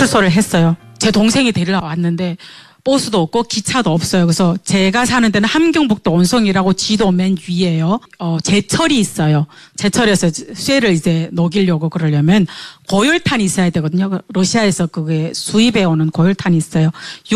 출소를 했어요. 제 동생이 데리러 왔는데 버스도 없고 기차도 없어요. 그래서 제가 사는 데는 함경북도 온성이라고 지도 맨 위에요. 제철이 있어요. 제철에서 쇠를 이제 녹이려고 그러려면 고열탄이 있어야 되거든요. 러시아에서 그게 수입해 오는 고열탄이 있어요.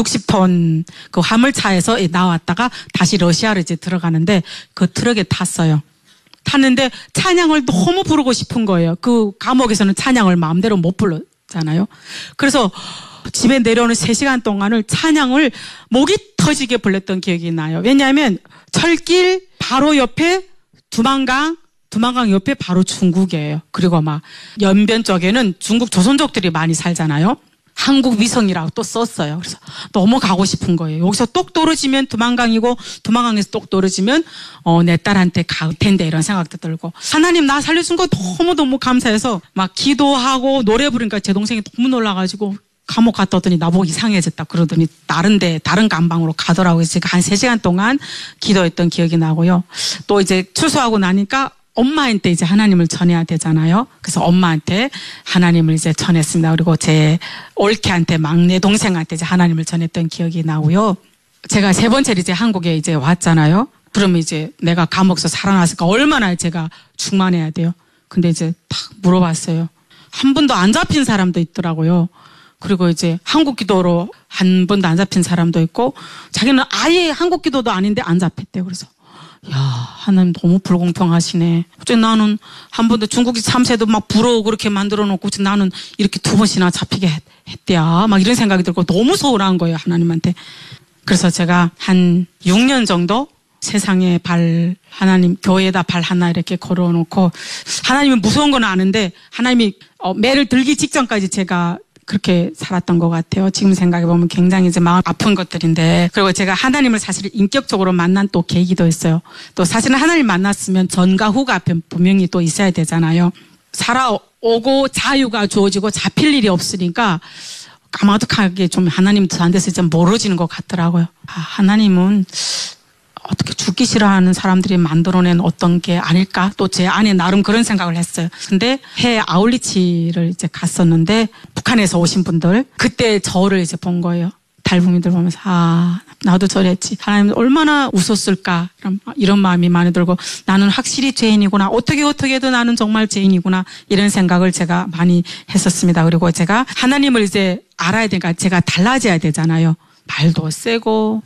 60톤 그 화물차에서 나왔다가 다시 러시아로 이제 들어가는데 그 트럭에 탔어요. 탔는데 찬양을 너무 부르고 싶은 거예요. 그 감옥에서는 찬양을 마음대로 못 불렀잖아요. 그래서 집에 내려오는 3시간 동안을 찬양을 목이 터지게 불렀던 기억이 나요. 왜냐하면 철길 바로 옆에 두만강 옆에 바로 중국이에요. 그리고 막 연변 쪽에는 중국 조선족들이 많이 살잖아요. 한국 위성이라고 또 썼어요. 그래서 너무 가고 싶은 거예요. 여기서 똑 떨어지면 두만강이고 두만강에서 똑 떨어지면 내 딸한테 갈 텐데 이런 생각도 들고 하나님 나 살려준 거 너무너무 감사해서 막 기도하고 노래 부르니까 제 동생이 너무 놀라가지고 감옥 갔다 오더니 나보고 이상해졌다 그러더니 다른 감방으로 가더라고요. 제가 한 3시간 동안 기도했던 기억이 나고요. 또 이제 출소하고 나니까 엄마한테 이제 하나님을 전해야 되잖아요. 그래서 엄마한테 하나님을 이제 전했습니다. 그리고 제 올케한테 막내 동생한테 이제 하나님을 전했던 기억이 나고요. 제가 3번째로 이제 한국에 이제 왔잖아요. 그러면 이제 내가 감옥에서 살아났으니까 얼마나 제가 충만해야 돼요. 근데 이제 딱 물어봤어요. 한 번도 안 잡힌 사람도 있더라고요. 그리고 이제 한국 기도로 한 번도 안 잡힌 사람도 있고 자기는 아예 한국 기도도 아닌데 안 잡혔대요. 그래서 야 하나님 너무 불공평하시네. 어째 나는 한 번도 중국이 참새도 막 부러워 그렇게 만들어 놓고 나는 이렇게 2번씩이나 잡히게 했대야. 막 이런 생각이 들고 너무 서운한 거예요. 하나님한테. 그래서 제가 한 6년 정도 세상에 하나님 교회에다 발 하나 이렇게 걸어놓고 하나님은 무서운 건 아는데 하나님이 매를 들기 직전까지 제가 그렇게 살았던 것 같아요. 지금 생각해보면 굉장히 이제 마음 아픈 것들인데 그리고 제가 하나님을 사실 인격적으로 만난 또 계기도 있어요. 또 사실은 하나님 만났으면 전과 후가 분명히 또 있어야 되잖아요. 살아오고 자유가 주어지고 잡힐 일이 없으니까 까마득하게 좀 하나님 저한테서 좀 멀어지는 것 같더라고요. 하나님은 어떻게 죽기 싫어하는 사람들이 만들어낸 어떤 게 아닐까? 또 제 안에 나름 그런 생각을 했어요. 근데 해외 아울리치를 이제 갔었는데 북한에서 오신 분들 그때 저를 이제 본 거예요. 달봉이들 보면서 나도 저랬지. 하나님 얼마나 웃었을까 이런 마음이 많이 들고 나는 확실히 죄인이구나. 어떻게 해도 나는 정말 죄인이구나 이런 생각을 제가 많이 했었습니다. 그리고 제가 하나님을 이제 알아야 되니까 제가 달라져야 되잖아요. 말도 세고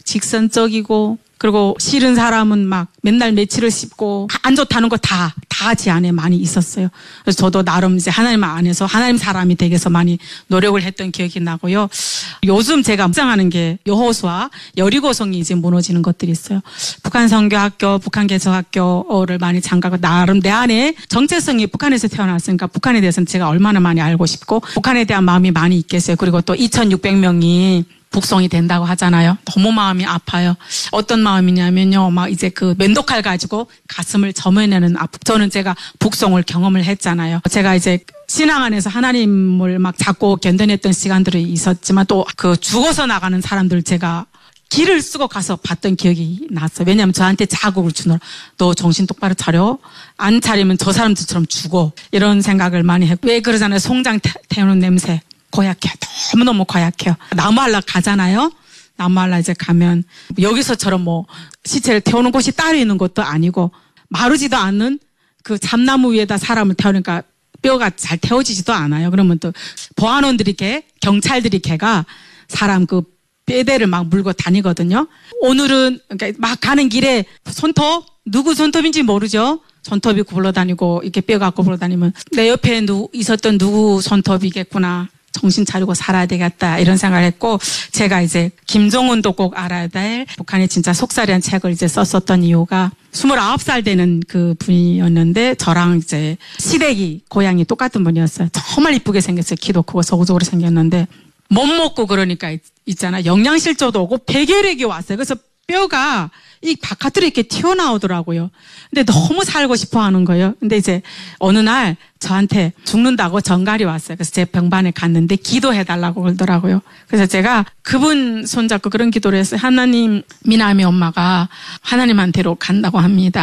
직선적이고 그리고 싫은 사람은 막 맨날 매치를 씹고 안 좋다는 거 다 제 안에 많이 있었어요. 그래서 저도 나름 이제 하나님 안에서 하나님 사람이 되기 위해서 많이 노력을 했던 기억이 나고요. 요즘 제가 묵상하는 게 여호수아 여리고성이 이제 무너지는 것들이 있어요. 북한 선교학교, 북한 개척학교를 많이 장가고 나름 내 안에 정체성이 북한에서 태어났으니까 북한에 대해서는 제가 얼마나 많이 알고 싶고 북한에 대한 마음이 많이 있겠어요. 그리고 또 2,600명이 북송이 된다고 하잖아요. 너무 마음이 아파요. 어떤 마음이냐면요. 막 이제 그 면도칼 가지고 가슴을 점여내는 저는 제가 북송을 경험을 했잖아요. 제가 이제 신앙 안에서 하나님을 막 잡고 견뎌냈던 시간들이 있었지만 또 그 죽어서 나가는 사람들 제가 길을 쓰고 가서 봤던 기억이 났어요. 왜냐하면 저한테 자극을 주느라 너 정신 똑바로 차려. 안 차리면 저 사람들처럼 죽어. 이런 생각을 많이 했고 왜 그러잖아요. 송장 태우는 냄새. 고약해요. 너무너무 고약해요. 나무할라 가잖아요. 나무할라 이제 가면 여기서처럼 뭐 시체를 태우는 곳이 따로 있는 것도 아니고 마르지도 않는 그 참나무 위에다 사람을 태우니까 뼈가 잘 태워지지도 않아요. 그러면 또 보안원들이 경찰들이 걔가 사람 그 뼈대를 막 물고 다니거든요. 오늘은 그러니까 막 가는 길에 손톱 누구 손톱인지 모르죠. 손톱이 굴러다니고 이렇게 뼈 갖고 굴러다니면 내 옆에 있었던 누구 손톱이겠구나. 정신 차리고 살아야 되겠다 이런 생각을 했고 제가 이제 김정은도 꼭 알아야 될 북한의 진짜 속살이한 책을 이제 썼었던 이유가 29살 되는 그 분이었는데 저랑 이제 시댁이 고향이 똑같은 분이었어요. 정말 이쁘게 생겼어요. 키도 크고 서구적으로 생겼는데 못 먹고 그러니까 있잖아. 영양실조도 오고 폐결핵이 왔어요. 그래서 뼈가 이 바깥으로 이렇게 튀어나오더라고요. 근데 너무 살고 싶어 하는 거예요. 근데 이제 어느 날 저한테 죽는다고 전갈이 왔어요. 그래서 제 병반에 갔는데 기도해달라고 그러더라고요. 그래서 제가 그분 손잡고 그런 기도를 했어요. 하나님, 미남이 엄마가 하나님한테로 간다고 합니다.